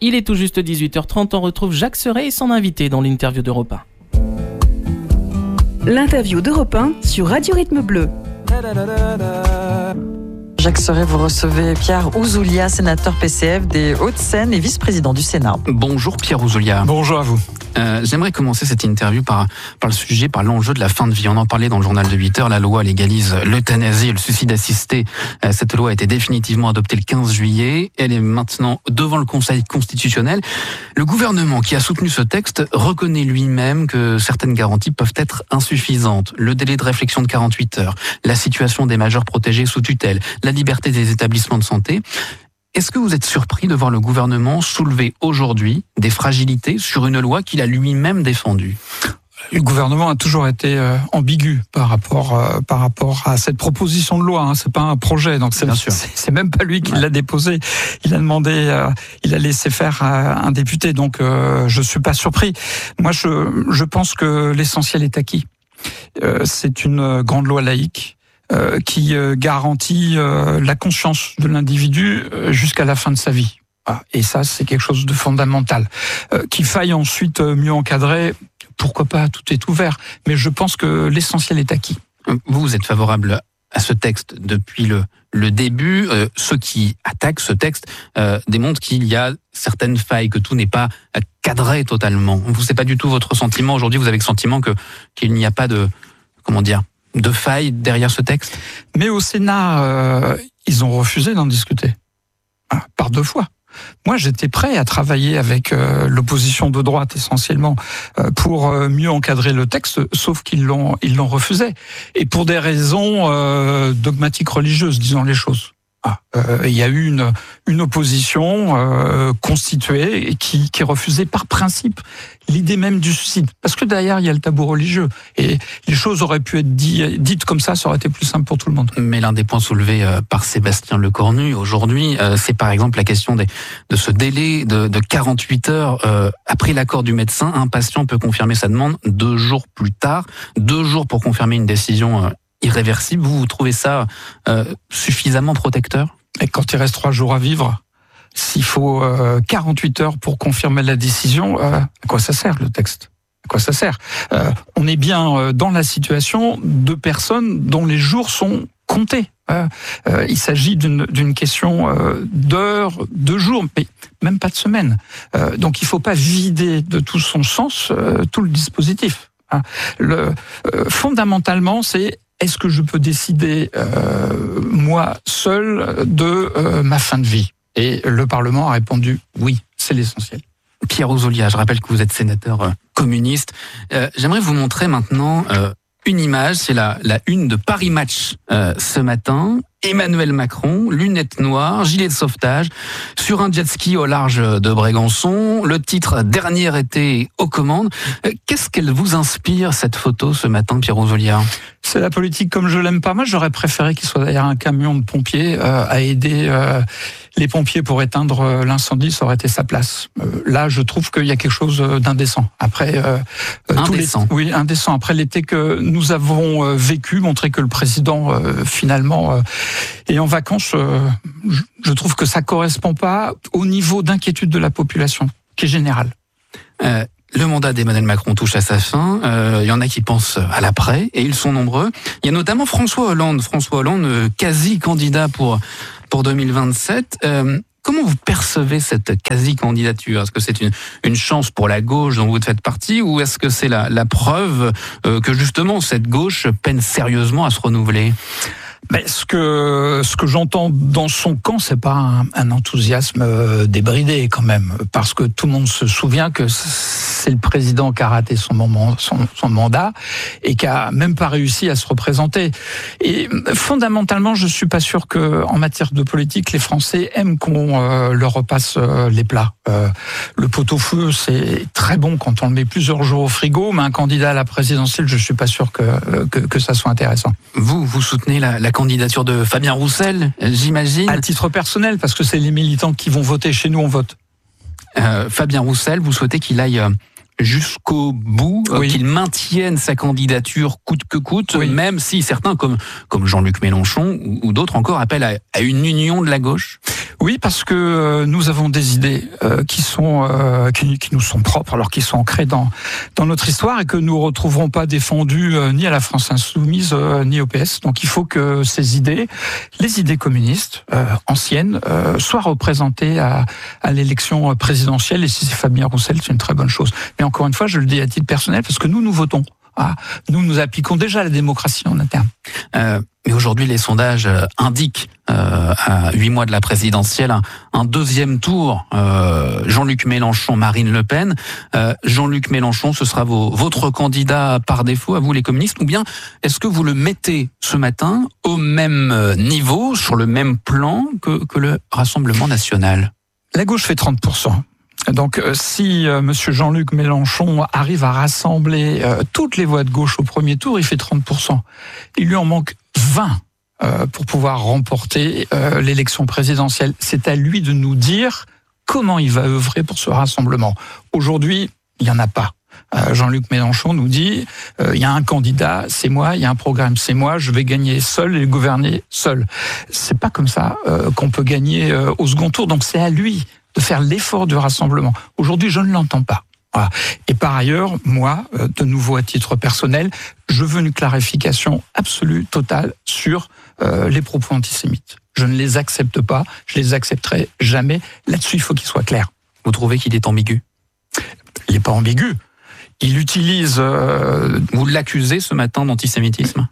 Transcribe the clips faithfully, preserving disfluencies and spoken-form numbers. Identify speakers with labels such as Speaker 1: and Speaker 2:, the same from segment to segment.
Speaker 1: Il est tout juste dix-huit heures trente, on retrouve Jacques Serret et son invité dans l'interview d'Europe un.
Speaker 2: L'interview d'Europe un sur Radio Rythme Bleu.
Speaker 3: Jacques Serret, vous recevez Pierre Ouzoulias, sénateur P C F des Hauts-de-Seine et vice-président du Sénat.
Speaker 4: Bonjour Pierre Ouzoulias.
Speaker 5: Bonjour à vous.
Speaker 4: Euh, j'aimerais commencer cette interview par, par le sujet, par l'enjeu de la fin de vie. On en parlait dans le journal de huit heures. La loi légalise l'euthanasie et le suicide assisté. Euh, cette loi a été définitivement adoptée le quinze juillet. Elle est maintenant devant le Conseil constitutionnel. Le gouvernement qui a soutenu ce texte reconnaît lui-même que certaines garanties peuvent être insuffisantes. Le délai de réflexion de quarante-huit heures, la situation des majeurs protégés sous tutelle, la liberté des établissements de santé. Est-ce que vous êtes surpris de voir le gouvernement soulever aujourd'hui des fragilités sur une loi qu'il a lui-même défendue ?
Speaker 5: Le gouvernement a toujours été euh, ambigu par rapport euh, par rapport à cette proposition de loi. Hein. C'est pas un projet, donc c'est, c'est, c'est même pas lui qui ouais. l'a déposé. Il a demandé, euh, il a laissé faire à un député. Donc euh, je suis pas surpris. Moi, je je pense que l'essentiel est acquis. Euh, c'est une grande loi laïque. Euh, qui euh, garantit euh, la conscience de l'individu euh, jusqu'à la fin de sa vie. Ah, et ça, c'est quelque chose de fondamental. Euh, qu'il faille ensuite euh, mieux encadrer, pourquoi pas, tout est ouvert. Mais je pense que l'essentiel est acquis.
Speaker 4: Vous, vous êtes favorable à ce texte depuis le, le début. Euh, ceux qui attaquent ce texte euh, démontrent qu'il y a certaines failles, que tout n'est pas cadré totalement. Vous, c'est pas du tout votre sentiment. Aujourd'hui, vous avez le sentiment que, qu'il n'y a pas de... Comment dire de failles derrière ce texte ?
Speaker 5: Mais au Sénat, euh, ils ont refusé d'en discuter. Ah, par deux fois. Moi, j'étais prêt à travailler avec euh, l'opposition de droite, essentiellement, euh, pour euh, mieux encadrer le texte, sauf qu'ils l'ont, ils l'ont refusé. Et pour des raisons euh, dogmatiques religieuses, disons les choses. Ah, euh, il y a eu une, une opposition euh, constituée qui, qui refusait par principe l'idée même du suicide. Parce que derrière, il y a le tabou religieux. Et les choses auraient pu être dit, dites comme ça, ça aurait été plus simple pour tout le monde.
Speaker 4: Mais l'un des points soulevés par Sébastien Lecornu aujourd'hui, c'est par exemple la question des, de ce délai de, de quarante-huit heures euh, après l'accord du médecin. Un patient peut confirmer sa demande deux jours plus tard, deux jours pour confirmer une décision euh, irréversible. Vous, vous trouvez ça euh, suffisamment protecteur ?
Speaker 5: Et quand il reste trois jours à vivre, s'il faut euh, quarante-huit heures pour confirmer la décision, euh, à quoi ça sert le texte ? À quoi ça sert ? euh, On est bien euh, dans la situation de personnes dont les jours sont comptés. Euh, euh, il s'agit d'une, d'une question euh, d'heures, de jours, mais même pas de semaines. Euh, donc il ne faut pas vider de tout son sens euh, tout le dispositif. Hein. Le, euh, fondamentalement, c'est est-ce que je peux décider, euh, moi, seul, de euh, ma fin de vie ? Et le Parlement a répondu oui, c'est l'essentiel.
Speaker 4: Pierre Ouzoulias, je rappelle que vous êtes sénateur euh, communiste. Euh, j'aimerais vous montrer maintenant euh, une image, c'est la, la une de Paris Match euh, ce matin. Emmanuel Macron, lunettes noires, gilet de sauvetage, sur un jet ski au large de Brégançon. Le titre « Dernier été aux commandes ». Qu'est-ce qu'elle vous inspire, cette photo, ce matin, Pierre Ouzoulias ?
Speaker 5: C'est la politique comme je l'aime pas. Moi, j'aurais préféré qu'il soit derrière un camion de pompiers euh, à aider euh, les pompiers pour éteindre l'incendie. Ça aurait été sa place. Euh, là, je trouve qu'il y a quelque chose d'indécent. Après, euh,
Speaker 4: indécent.
Speaker 5: Tous les, oui, indécent. Après l'été que nous avons euh, vécu, montrer que le président euh, finalement euh, est en vacances. Euh, je, je trouve que ça correspond pas au niveau d'inquiétude de la population, qui est général.
Speaker 4: Euh... Le mandat d'Emmanuel Macron touche à sa fin. Euh, il y en a qui pensent à l'après, et ils sont nombreux. Il y a notamment François Hollande. François Hollande, euh, quasi candidat pour pour deux mille vingt-sept. Euh, comment vous percevez cette quasi candidature ? Est-ce que c'est une une chance pour la gauche dont vous faites partie, ou est-ce que c'est la la preuve euh, que justement cette gauche peine sérieusement à se renouveler ?
Speaker 5: Mais ce que ce que j'entends dans son camp, c'est pas un, un enthousiasme débridé quand même, parce que tout le monde se souvient que c'est le président qui a raté son moment, son, son mandat et qui a même pas réussi à se représenter. Et fondamentalement, je suis pas sûr que en matière de politique, les Français aiment qu'on euh, leur repasse euh, les plats. Euh, le pot-au-feu, c'est très bon quand on le met plusieurs jours au frigo, mais un candidat à la présidentielle, je suis pas sûr que que, que ça soit intéressant.
Speaker 4: Vous, vous soutenez la, la candidature de Fabien Roussel, j'imagine.
Speaker 5: À titre personnel, parce que c'est les militants qui vont voter. Chez nous, on vote.
Speaker 4: Euh, Fabien Roussel, vous souhaitez qu'il aille jusqu'au bout,
Speaker 5: oui.
Speaker 4: qu'il maintienne sa candidature coûte que coûte, oui. même si certains, comme, comme Jean-Luc Mélenchon ou, ou d'autres encore, appellent à, à une union de la gauche?
Speaker 5: Oui, parce que euh, nous avons des idées euh, qui sont euh, qui, qui nous sont propres, alors qui sont ancrées dans dans notre histoire et que nous retrouverons pas défendues euh, ni à la France Insoumise euh, ni au P S. Donc il faut que ces idées, les idées communistes euh, anciennes, euh, soient représentées à, à l'élection présidentielle. Et si c'est Fabien Roussel, c'est une très bonne chose. Mais encore une fois, je le dis à titre personnel, parce que nous, nous votons. Ah, nous, nous appliquons déjà la démocratie en interne.
Speaker 4: Euh, mais aujourd'hui, les sondages indiquent, euh, à huit mois de la présidentielle, un, un deuxième tour. Euh, Jean-Luc Mélenchon, Marine Le Pen. Euh, Jean-Luc Mélenchon, ce sera vos, votre candidat par défaut, à vous les communistes, ou bien est-ce que vous le mettez ce matin au même niveau, sur le même plan que, que le Rassemblement national?
Speaker 5: La gauche fait trente pour cent. Donc, euh, si euh, Monsieur Jean-Luc Mélenchon arrive à rassembler euh, toutes les voix de gauche au premier tour, il fait trente pour cent. Il lui en manque vingt euh, pour pouvoir remporter euh, l'élection présidentielle. C'est à lui de nous dire comment il va œuvrer pour ce rassemblement. Aujourd'hui, il n'y en a pas. Euh, Jean-Luc Mélenchon nous dit euh, il y a un candidat, c'est moi, il y a un programme, c'est moi, je vais gagner seul et gouverner seul. C'est pas comme ça euh, qu'on peut gagner euh, au second tour. Donc, c'est à lui de faire l'effort du rassemblement. Aujourd'hui, je ne l'entends pas. Voilà. Et par ailleurs, moi, de nouveau à titre personnel, je veux une clarification absolue, totale, sur euh, les propos antisémites. Je ne les accepte pas, je les accepterai jamais. Là-dessus, il faut qu'il soit clair.
Speaker 4: Vous trouvez qu'il est ambigu?
Speaker 5: Il n'est pas ambigu. Il utilise... Euh,
Speaker 4: Vous l'accusez ce matin d'antisémitisme?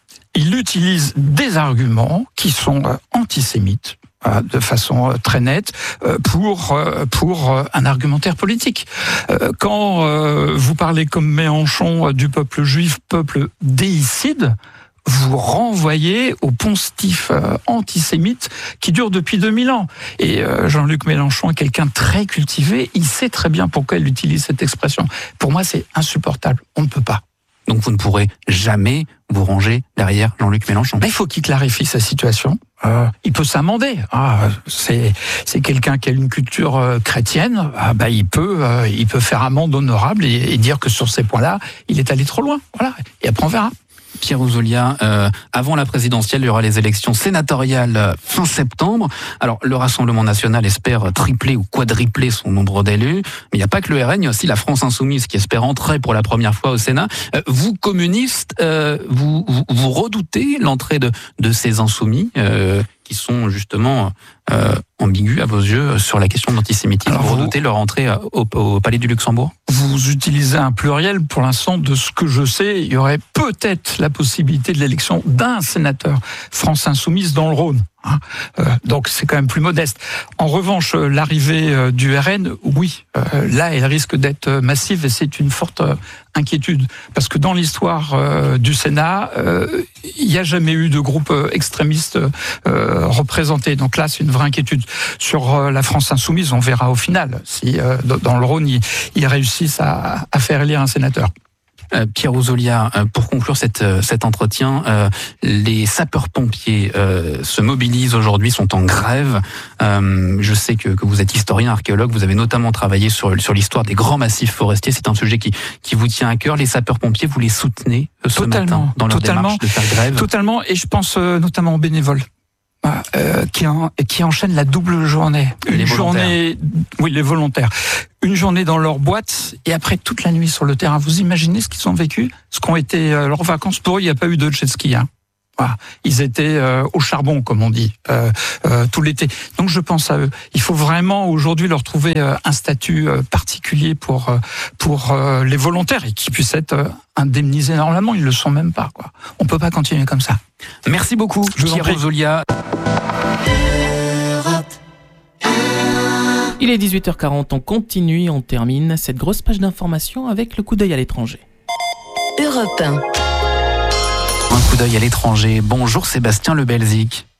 Speaker 5: Il utilise des arguments qui sont euh, antisémites, de façon très nette, pour pour un argumentaire politique. Quand vous parlez comme Mélenchon du peuple juif, peuple déicide, vous renvoyez au poncif antisémite qui dure depuis deux mille ans. Et Jean-Luc Mélenchon est quelqu'un de très cultivé, il sait très bien pourquoi il utilise cette expression. Pour moi, c'est insupportable, on ne peut pas.
Speaker 4: Donc vous ne pourrez jamais vous ranger derrière Jean-Luc Mélenchon.
Speaker 5: Ben, il faut qu'il clarifie sa situation. Euh, il peut s'amender. Ah, c'est c'est quelqu'un qui a une culture euh, chrétienne. Ah, ben, il peut euh, il peut faire amende honorable et, et dire que sur ces points-là, il est allé trop loin. Voilà. Et après on verra.
Speaker 4: Pierre Ouzoulias, euh, avant la présidentielle, il y aura les élections sénatoriales fin septembre. Alors, le Rassemblement national espère tripler ou quadrupler son nombre d'élus. Mais il n'y a pas que le R N, il y a aussi la France insoumise qui espère entrer pour la première fois au Sénat. Euh, vous, communistes, euh, vous, vous, vous redoutez l'entrée de, de ces insoumis euh, qui sont justement euh, ambigus à vos yeux sur la question de l'antisémitisme. Vous, vous redoutez leur entrée au, au Palais du Luxembourg?
Speaker 5: Vous utilisez un pluriel. Pour l'instant, de ce que je sais, il y aurait peut-être la possibilité de l'élection d'un sénateur France Insoumise dans le Rhône. Hein euh, donc c'est quand même plus modeste. En revanche, l'arrivée euh, du R N, oui, euh, là, elle risque d'être massive et c'est une forte euh, inquiétude. Parce que dans l'histoire euh, du Sénat, euh, il n'y a jamais eu de groupe euh, extrémiste euh, représenté. Donc là, c'est une vraie inquiétude. Sur euh, la France Insoumise, on verra au final si euh, dans le Rhône, ils, ils réussissent à, à faire élire un sénateur.
Speaker 4: Euh, Pierre Ouzoulias, euh, pour conclure cette, euh, cet entretien, euh, les sapeurs-pompiers euh, se mobilisent aujourd'hui, sont en grève. Euh, je sais que, que vous êtes historien, archéologue, vous avez notamment travaillé sur, sur l'histoire des grands massifs forestiers. C'est un sujet qui, qui vous tient à cœur. Les sapeurs-pompiers, vous les soutenez euh, ce
Speaker 5: totalement,
Speaker 4: matin dans leur
Speaker 5: totalement,
Speaker 4: démarche de faire grève?
Speaker 5: Totalement, et je pense euh, notamment aux bénévoles. Euh, qui, en, qui enchaînent la double journée.
Speaker 4: Une
Speaker 5: les journée, oui, les volontaires. Une journée dans leur boîte et après toute la nuit sur le terrain. Vous imaginez ce qu'ils ont vécu, ce qu'ont été euh, leurs vacances? Pour eux, il n'y a pas eu de jet ski. Hein. Voilà. Ils étaient euh, au charbon, comme on dit, euh, euh, tout l'été. Donc je pense à eux. Il faut vraiment aujourd'hui leur trouver euh, un statut euh, particulier pour euh, pour euh, les volontaires et qui puissent être euh, indemnisés normalement. Ils le sont même pas. Quoi. On peut pas continuer comme ça.
Speaker 4: Merci beaucoup,
Speaker 5: je vous
Speaker 4: Pierre Ouzoulias.
Speaker 1: Il est dix-huit heures quarante, on continue, on termine cette grosse page d'information avec le coup d'œil à l'étranger.
Speaker 2: Europe un.
Speaker 4: Un coup d'œil à l'étranger. Bonjour Sébastien Le Belzic.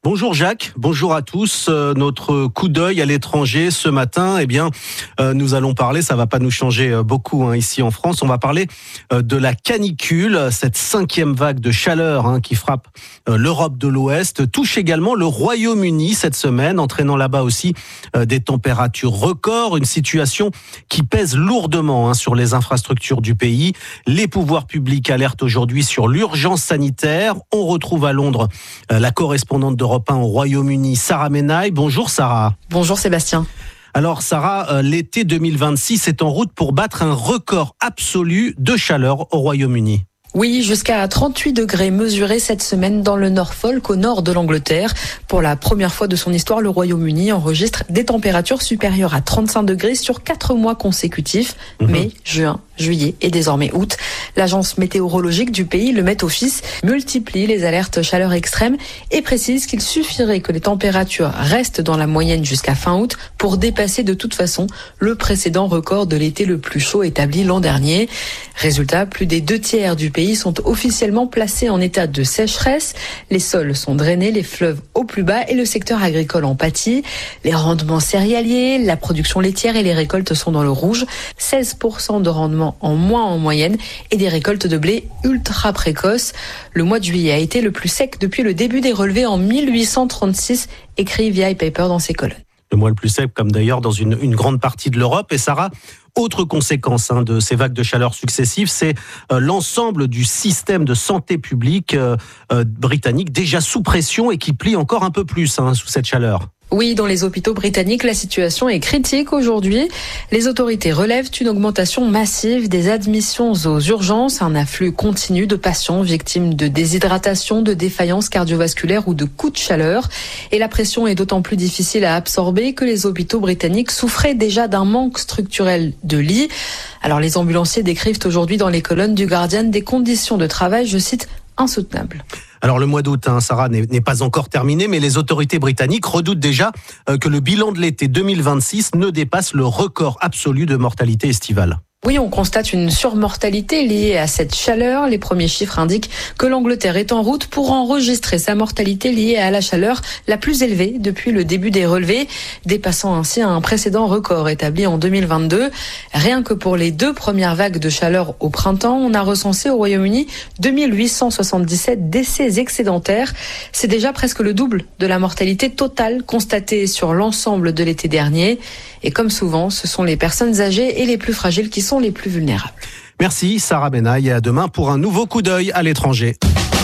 Speaker 6: Bonjour Jacques, bonjour à tous. Euh, notre coup d'œil à l'étranger ce matin, eh bien, euh, nous allons parler, ça va pas nous changer euh, beaucoup hein, ici en France, on va parler euh, de la canicule, cette cinquième vague de chaleur hein, qui frappe euh, l'Europe de l'Ouest, touche également le Royaume-Uni cette semaine, entraînant là-bas aussi euh, des températures records, une situation qui pèse lourdement hein, sur les infrastructures du pays. Les pouvoirs publics alertent aujourd'hui sur l'urgence sanitaire. On retrouve à Londres euh, la correspondante d'Europe au Royaume-Uni, Sarah Menaille. Bonjour Sarah.
Speaker 7: Bonjour Sébastien.
Speaker 6: Alors Sarah, euh, l'été deux mille vingt-six est en route pour battre un record absolu de chaleur au Royaume-Uni.
Speaker 7: Oui, jusqu'à trente-huit degrés mesurés cette semaine dans le Norfolk, au nord de l'Angleterre. Pour la première fois de son histoire, le Royaume-Uni enregistre des températures supérieures à trente-cinq degrés sur quatre mois consécutifs. Mmh. Mai, juin, juillet et désormais août. L'agence météorologique du pays, le Met Office, multiplie les alertes chaleur extrême et précise qu'il suffirait que les températures restent dans la moyenne jusqu'à fin août pour dépasser de toute façon le précédent record de l'été le plus chaud établi l'an dernier. Résultat, plus des deux tiers du pays sont officiellement placés en état de sécheresse. Les sols sont drainés, les fleuves au plus bas et le secteur agricole en pâtit. Les rendements céréaliers, la production laitière et les récoltes sont dans le rouge. seize pour cent de rendement en moins en moyenne et des récoltes de blé ultra précoces. Le mois de juillet a été le plus sec depuis le début des relevés en mille huit cent trente-six, écrit V I Paper dans ses colonnes.
Speaker 6: Le mois le plus sec, comme d'ailleurs dans une, une grande partie de l'Europe. Et Sarah, autre conséquence hein, de ces vagues de chaleur successives, c'est euh, l'ensemble du système de santé publique euh, euh, britannique déjà sous pression et qui plie encore un peu plus hein, sous cette chaleur.
Speaker 7: Oui, dans les hôpitaux britanniques, la situation est critique aujourd'hui. Les autorités relèvent une augmentation massive des admissions aux urgences, un afflux continu de patients victimes de déshydratation, de défaillance cardiovasculaire ou de coups de chaleur. Et la pression est d'autant plus difficile à absorber que les hôpitaux britanniques souffraient déjà d'un manque structurel de lits. Alors les ambulanciers décrivent aujourd'hui dans les colonnes du Guardian des conditions de travail, je cite, insoutenables.
Speaker 6: Alors le mois d'août, hein, Sarah, n'est, n'est pas encore terminé, mais les autorités britanniques redoutent déjà euh, que le bilan de l'été deux mille vingt-six ne dépasse le record absolu de mortalité estivale.
Speaker 7: Oui, on constate une surmortalité liée à cette chaleur. Les premiers chiffres indiquent que l'Angleterre est en route pour enregistrer sa mortalité liée à la chaleur la plus élevée depuis le début des relevés, dépassant ainsi un précédent record établi en deux mille vingt-deux. Rien que pour les deux premières vagues de chaleur au printemps, on a recensé au Royaume-Uni deux mille huit cent soixante-dix-sept décès excédentaires. C'est déjà presque le double de la mortalité totale constatée sur l'ensemble de l'été dernier. Et comme souvent, ce sont les personnes âgées et les plus fragiles qui sont les plus vulnérables.
Speaker 6: Merci Sarah Menaille et à demain pour un nouveau coup d'œil à l'étranger.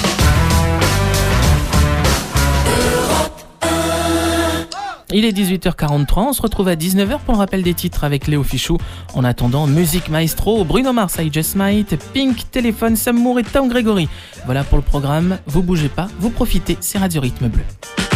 Speaker 1: Il est dix-huit heures quarante-trois, on se retrouve à dix-neuf heures pour le rappel des titres avec Léo Fichou. En attendant, Musique Maestro, Bruno Mars, I Just Might, Pink, Téléphone, Sam Moore et Tom Gregory. Voilà pour le programme, vous bougez pas, vous profitez, c'est Radio Rythme Bleu.